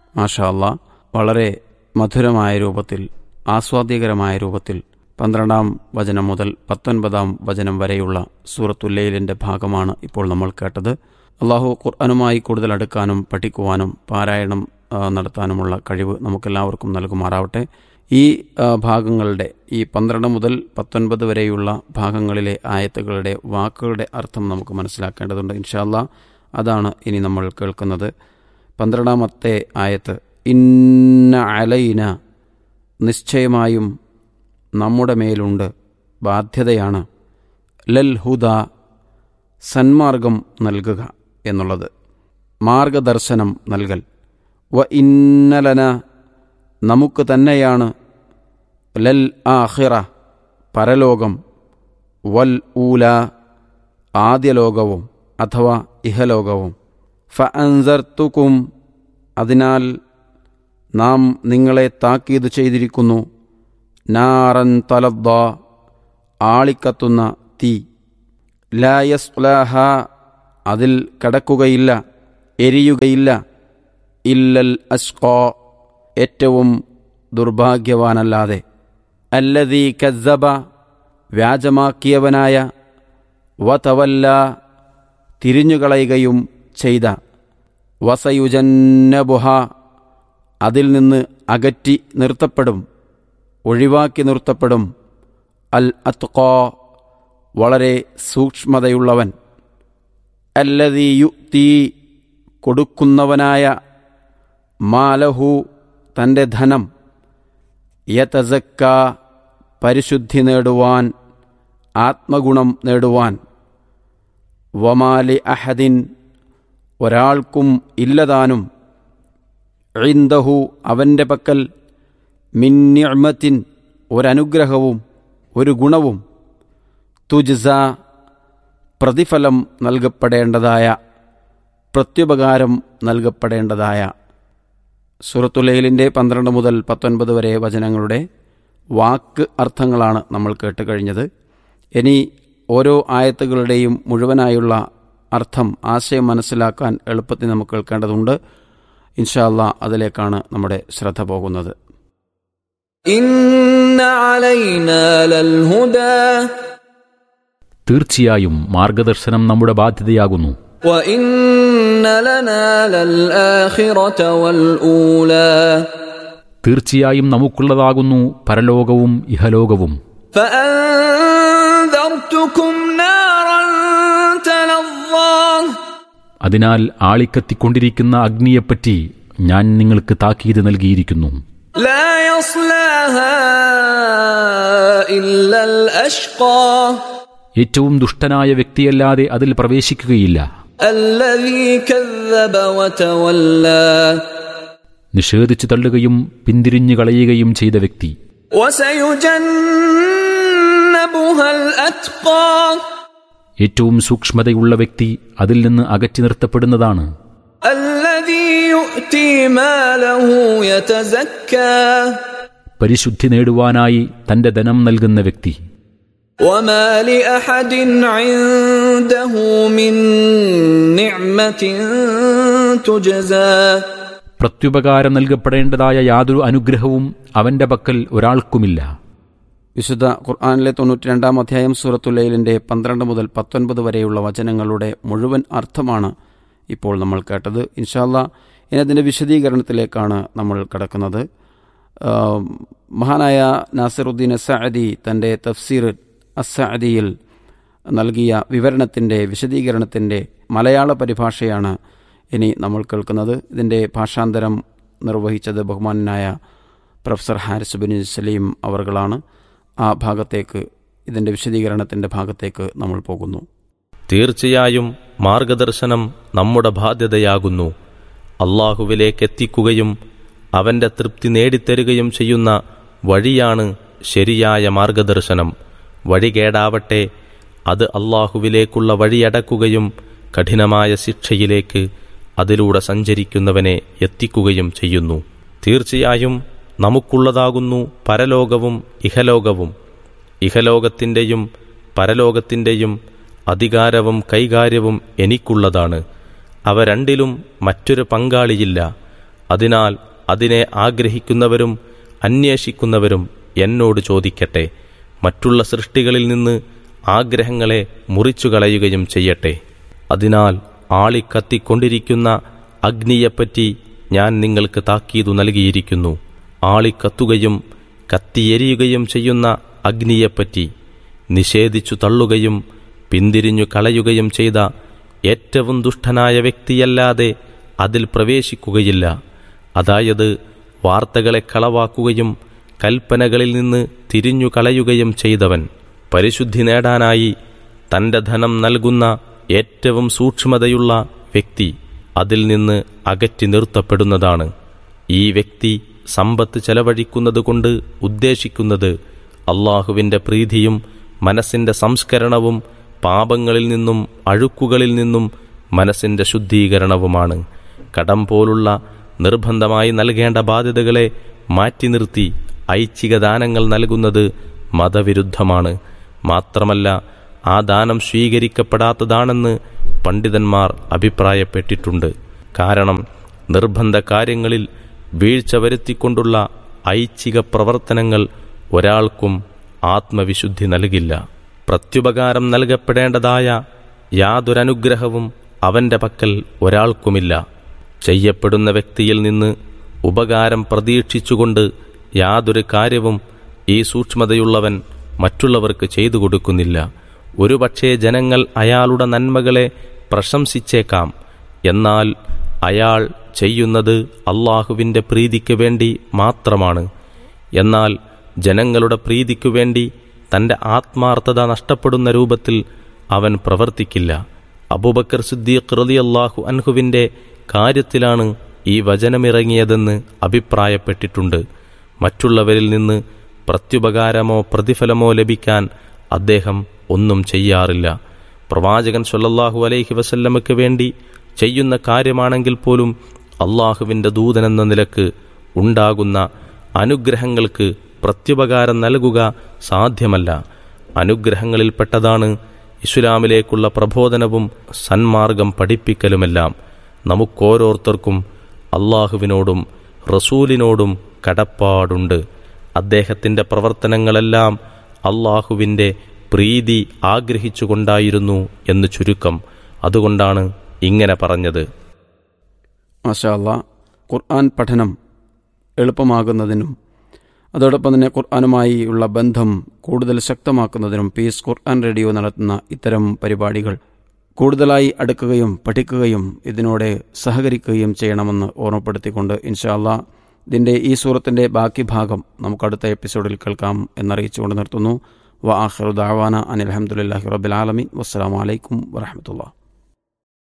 മാഷാ അല്ലാ, വളരെ മധുരമായ രൂപത്തിൽ, ആസ്വാദ്യകരമായ രൂപത്തിൽ 12-ാം വചനം മുതൽ 19-ാം വചനം വരെയുള്ള സൂറത്തുൽ ലൈലിൻ്റെ ഭാഗമാണ് ഇപ്പോൾ നമ്മൾ കേട്ടത്. അള്ളാഹു ഖുർആനുമായി കൂടുതൽ അടുക്കാനും പഠിക്കുവാനും പാരായണം നടത്താനുമുള്ള കഴിവ് നമുക്കെല്ലാവർക്കും നൽകുമാറാവട്ടെ. ഈ ഭാഗങ്ങളുടെ, ഈ 12 മുതൽ 19 വരെയുള്ള ഭാഗങ്ങളിലെ ആയത്തുകളുടെ വാക്കുകളുടെ അർത്ഥം നമുക്ക് മനസ്സിലാക്കേണ്ടതുണ്ട്. ഇൻഷാ അല്ലാ, അതാണ് ഇനി നമ്മൾ കേൾക്കുന്നത്. 12-ാമത്തെ ആയത്ത്, ഇന്ന അലൈന, നിശ്ചയമായും നമ്മുടെ മേലുണ്ട്, ബാധ്യതയാണ്, ലൽ ഹുദ, സന്മാർഗം നൽകുക എന്നുള്ളത്, മാർഗദർശനം നൽകൽ. വ ഇന്നലന, നമുക്ക് തന്നെയാണ്, ലൽ ആഖിറ, പരലോകം, വൽ ഊല, ആദ്യലോകവും അഥവാ ഇഹലോകവും. ഫഅൻസർതുകും, അതിനാൽ നാം നിങ്ങളെ താക്കീത് ചെയ്തിരിക്കുന്നു, നാറൻ തലദ്ദ, ആളിക്കത്തുന്ന തീ, ലാ യസ്ലാഹ, അതിൽ കടക്കുകയില്ല, എരിയുകയില്ല, ഇല്ലൽ അസ്ഖാ, ഏറ്റവും ദുർഭാഗ്യവാനല്ലാതെ, അല്ലദീ കസ്സബ, വ്യാജമാക്കിയവനായ, വതവല്ല, തിരിഞ്ഞുകളയുകയും ചെയ്ത, വസയുജന്നബുഹ, അതിൽ നിന്ന് അകറ്റി നിർത്തപ്പെടും, ഒഴിവാക്കി നിർത്തപ്പെടും, അൽ അത്ഖാ, വളരെ സൂക്ഷ്മതയുള്ളവൻ, അല്ലദീ യുഅ്തി, കൊടുക്കുന്നവനായ, മാലഹു, തൻ്റെ ധനം, യതസക്ക, പരിശുദ്ധി നേടുവാൻ, ആത്മഗുണം നേടുവാൻ, വമാലി അഹദിൻ, ഒരാൾക്കും ഇല്ലതാനും, ഇൻദഹു, അവൻ്റെ പക്കൽ, മിൻ നിഅ്മത്തിൻ, ഒരനുഗ്രഹവും ഒരു ഗുണവും, തുജ്സ, പ്രതിഫലം നൽകപ്പെടേണ്ടതായ, പ്രത്യുപകാരം നൽകപ്പെടേണ്ടതായ. സൂറത്തുൽ ലൈലിൻ്റെ 12 മുതൽ 19 വരെ വചനങ്ങളുടെ വാക്ക് അർത്ഥങ്ങളാണ് നമ്മൾ കേട്ട് കഴിഞ്ഞത്. ഇനി ഓരോ ആയത്തുകളുടെയും മുഴുവനായുള്ള അർത്ഥം, ആശയം മനസ്സിലാക്കാൻ എളുപ്പത്തിൽ നമുക്ക് കേൾക്കേണ്ടതുണ്ട്. ഇൻഷാ അല്ലാ, അതിലേക്കാണ് നമ്മുടെ ശ്രദ്ധ പോകുന്നത്. ഇന്ന അലൈനാ ലൽ ഹുദാ, തീർച്ചയായും മാർഗദർശനം നമ്മുടെ ബാധ്യതയാകുന്നു. വ ഇന്ന ലനാ ലൽ ആഖിറത വൽ ഊലാ, തീർച്ചയായും നമുക്കുള്ളതാകുന്നു പരലോകവും ഇഹലോകവും. ഫഅൻദർതുകും നാറൻ തലദ്ദാ, അതിനാൽ ആളിക്കത്തിക്കൊണ്ടിരിക്കുന്ന അഗ്നിയെപ്പറ്റി ഞാൻ നിങ്ങൾക്ക് താക്കീത് നൽകിയിരിക്കുന്നു. ലാ യസ്ലാഹാ ഇല്ലൽ അശ്ഖാ, ഏറ്റവും ദുഷ്ടനായ വ്യക്തിയല്ലാതെ അതിൽ പ്രവേശിക്കുകയില്ല. അല്ലദീ കസ്സബ വതവല്ലാ, നിഷേധിച്ചു തള്ളുകയും പിന്തിരിഞ്ഞു കളയുകയും ചെയ്ത വ്യക്തി. വസയുജന്നബുഹൽ അത്ഖാ, ഏറ്റവും സൂക്ഷ്മതയുള്ള വ്യക്തി അതിൽ നിന്ന് അകറ്റി നിർത്തപ്പെടുന്നതാണ്. അല്ലദീ യുഅ്തി മാലഹു യതസക്കാ, പരിശുദ്ധി നേടുവാനായി തന്റെ ധനം നൽകുന്ന വ്യക്തി. വമാ ലിഅഹദിൻ ഇൻദഹു മിൻ നിഅ്മത്തിൻ തുജ്സാ, പ്രത്യുപകാരം നൽകപ്പെടേണ്ടതായ യാതൊരു അനുഗ്രഹവും അവന്റെ പക്കൽ ഒരാൾക്കുമില്ല. വിശുദ്ധ ഖുർആനിലെ 92-ാം അധ്യായം സൂറത്തുൽ ലൈലിൻ്റെ 12 മുതൽ 19 വരെയുള്ള വചനങ്ങളുടെ മുഴുവൻ അർത്ഥമാണ് ഇപ്പോൾ നമ്മൾ കേട്ടത്. ഇൻഷാ അല്ലാ, ഇനി അതിൻ്റെ വിശദീകരണത്തിലേക്കാണ് നമ്മൾ കടക്കുന്നത്. മഹാനായ നാസിറുദ്ദീൻ അസ്സഅദി തൻ്റെ തഫ്സീർ അസ്സഅദിയിൽ നൽകിയ വിശദീകരണത്തിൻ്റെ മലയാള പരിഭാഷയാണ് ഇനി നമ്മൾ കേൾക്കുന്നത്. ഇതിൻ്റെ ഭാഷാന്തരം നിർവഹിച്ചത് ബഹുമാനായ പ്രൊഫസർ ഹാരിസ് ബിൻ സലീം അവർകളാണ്. ആ ഭാഗത്തേക്ക്, ഇതിൻ്റെ വിശദീകരണത്തിൻ്റെ ഭാഗത്തേക്ക് നമ്മൾ പോകുന്നു. തീർച്ചയായും മാർഗദർശനം നമ്മുടെ ബാധ്യതയാകുന്നു. അള്ളാഹുവിലേക്കെത്തിക്കുകയും അവന്റെ തൃപ്തി നേടിത്തരുകയും ചെയ്യുന്ന വഴിയാണ് ശരിയായ മാർഗദർശനം. വഴികേടാവട്ടെ അത് അള്ളാഹുവിലേക്കുള്ള വഴിയടക്കുകയും കഠിനമായ ശിക്ഷയിലേക്ക് അതിലൂടെ സഞ്ചരിക്കുന്നവനെ എത്തിക്കുകയും ചെയ്യുന്നു. തീർച്ചയായും നമുക്കുള്ളതാകുന്നു പരലോകവും ഇഹലോകവും. ഇഹലോകത്തിൻ്റെയും പരലോകത്തിൻ്റെയും അധികാരവും കൈകാര്യവും എനിക്കുള്ളതാണ്. അവ രണ്ടിലും മറ്റൊരു പങ്കാളിയില്ല. അതിനാൽ അതിനെ ആഗ്രഹിക്കുന്നവരും അന്വേഷിക്കുന്നവരും എന്നോട് ചോദിക്കട്ടെ. മറ്റുള്ള സൃഷ്ടികളിൽ നിന്ന് ആഗ്രഹങ്ങളെ മുറിച്ചുകളയുകയും ചെയ്യട്ടെ. അതിനാൽ ആളിക്കത്തിക്കൊണ്ടിരിക്കുന്ന അഗ്നിയെപ്പറ്റി ഞാൻ നിങ്ങൾക്ക് താക്കീതു നൽകിയിരിക്കുന്നു. ആളിക്കത്തുകയും കത്തിയെരിയുകയും ചെയ്യുന്ന അഗ്നിയെപ്പറ്റി നിഷേധിച്ചു തള്ളുകയും പിന്തിരിഞ്ഞു കളയുകയും ചെയ്ത ഏറ്റവും ദുഷ്ടനായ വ്യക്തിയല്ലാതെ അതിൽ പ്രവേശിക്കുകയില്ല. അതായത് വാർത്തകളെ കളവാക്കുകയും കൽപ്പനകളിൽ നിന്ന് തിരിഞ്ഞു കളയുകയും ചെയ്തവൻ പരിശുദ്ധി നേടാനായി തൻ്റെ ധനം നൽകുന്ന ഏറ്റവും സൂക്ഷ്മതയുള്ള വ്യക്തി അതിൽ നിന്ന് അകറ്റി നിർത്തപ്പെടുന്നതാണ്. ഈ വ്യക്തി സമ്പത്ത് ചെലവഴിക്കുന്നതുകൊണ്ട് ഉദ്ദേശിക്കുന്നത് അള്ളാഹുവിൻ്റെ പ്രീതിയും മനസ്സിൻ്റെ സംസ്കരണവും പാപങ്ങളിൽ നിന്നും അഴുക്കുകളിൽ നിന്നും മനസ്സിൻ്റെ ശുദ്ധീകരണവുമാണ്. കടം പോലുള്ള നിർബന്ധമായി നൽകേണ്ട ബാധ്യതകളെ മാറ്റി നിർത്തി ഐച്ഛിക ദാനങ്ങൾ നൽകുന്നത് മതവിരുദ്ധമാണ്. മാത്രമല്ല ആ ദാനം സ്വീകരിക്കപ്പെടാത്തതാണെന്ന് പണ്ഡിതന്മാർ അഭിപ്രായപ്പെട്ടിട്ടുണ്ട്. കാരണം നിർബന്ധ കാര്യങ്ങളിൽ വീഴ്ച വരുത്തിക്കൊണ്ടുള്ള ഐച്ഛിക പ്രവർത്തനങ്ങൾ ഒരാൾക്കും ആത്മവിശുദ്ധി നൽകില്ല. പ്രത്യുപകാരം നൽകപ്പെടേണ്ടതായ യാതൊരനുഗ്രഹവും അവൻ്റെ പക്കൽ ഒരാൾക്കുമില്ല. ചെയ്യപ്പെടുന്ന വ്യക്തിയിൽ നിന്ന് ഉപകാരം പ്രതീക്ഷിച്ചുകൊണ്ട് യാതൊരു കാര്യവും ഈ സൂക്ഷ്മതയുള്ളവൻ മറ്റുള്ളവർക്ക് ചെയ്തു കൊടുക്കുന്നില്ല. ഒരുപക്ഷേ ജനങ്ങൾ അയാളുടെ നന്മകളെ പ്രശംസിച്ചേക്കാം, എന്നാൽ അയാൾ ചെയ്യുന്നത് അള്ളാഹുവിൻ്റെ പ്രീതിക്ക് വേണ്ടി മാത്രമാണ്. എന്നാൽ ജനങ്ങളുടെ പ്രീതിക്കു വേണ്ടി തൻ്റെ ആത്മാർത്ഥത നഷ്ടപ്പെടുന്ന രൂപത്തിൽ അവൻ പ്രവർത്തിക്കില്ല. അബൂബക്കർ സിദ്ദീഖ് റളിയല്ലാഹു അൻഹുവിൻ്റെ കാര്യത്തിലാണ് ഈ വചനമിറങ്ങിയതെന്ന് അഭിപ്രായപ്പെട്ടിട്ടുണ്ട്. മറ്റുള്ളവരിൽ നിന്ന് പ്രത്യുപകാരമോ പ്രതിഫലമോ ലഭിക്കാൻ അദ്ദേഹം ഒന്നും ചെയ്യാറില്ല. പ്രവാചകൻ സ്വല്ലല്ലാഹു അലൈഹി വസല്ലമയ്ക്ക് വേണ്ടി ചെയ്യുന്ന കാര്യമാണെങ്കിൽ പോലും അള്ളാഹുവിൻ്റെ ദൂതനെന്ന നിലക്ക് ഉണ്ടാകുന്ന അനുഗ്രഹങ്ങൾക്ക് പ്രത്യുപകാരം നൽകുക സാധ്യമല്ല. അനുഗ്രഹങ്ങളിൽപ്പെട്ടതാണ് ഇസ്ലാമിലേക്കുള്ള പ്രബോധനവും സന്മാർഗം പഠിപ്പിക്കലുമെല്ലാം. നമുക്കോരോരുത്തർക്കും അള്ളാഹുവിനോടും റസൂലിനോടും കടപ്പാടുണ്ട്. അദ്ദേഹത്തിൻ്റെ പ്രവർത്തനങ്ങളെല്ലാം അള്ളാഹുവിൻ്റെ പ്രീതി ആഗ്രഹിച്ചുകൊണ്ടായിരുന്നു എന്ന് ചുരുക്കം. അതുകൊണ്ടാണ് ഇങ്ങനെ പറഞ്ഞത്. മാഷാ അല്ലാഹ്, ഖുർആൻ പഠനം എളുപ്പമാകുന്നതിനും അതോടൊപ്പം തന്നെ ഖുർആനുമായി ഉള്ള ബന്ധം കൂടുതൽ ശക്തമാക്കുന്നതിനും പീസ് ഖുർആൻ റേഡിയോ നടത്തുന്ന ഇത്തരം പരിപാടികൾ കൂടുതലായി അടുക്കുകയും പഠിക്കുകയും ഇതിനോട് സഹകരിക്കുകയും ചെയ്യണമെന്ന് ഓർമ്മപ്പെടുത്തിക്കൊണ്ട് ഇൻഷാ അല്ലാഹ് ഇതിൻ്റെ ഈ സൂറത്തിൻ്റെ ബാക്കി ഭാഗം നമുക്ക് അടുത്ത എപ്പിസോഡിൽ കേൾക്കാം എന്നറിയിച്ചുകൊണ്ട് നിർത്തുന്നു. വ ആഖിറു ദഅവാന അനിൽ ഹംദുലില്ലാഹി റബ്ബിൽ ആലമീൻ. വസ്സലാമു അലൈക്കും വറഹ്മത്തുള്ളാഹി.